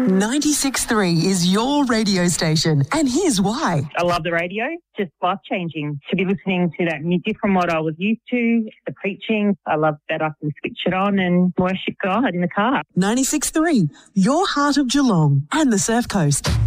96.3 is your radio station, and here's why. I love the radio. Just life-changing to be listening to that music from what I was used to, the preaching. I love that I can switch it on and worship God in the car. 96.3, your heart of Geelong and the Surf Coast.